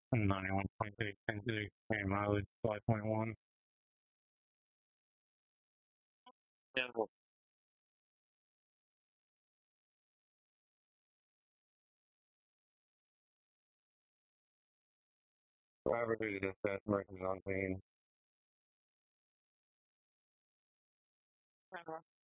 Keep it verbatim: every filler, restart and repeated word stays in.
ninety-one point six density, and mileage five point one. Yeah. Driver due to dispatch merchants on scene.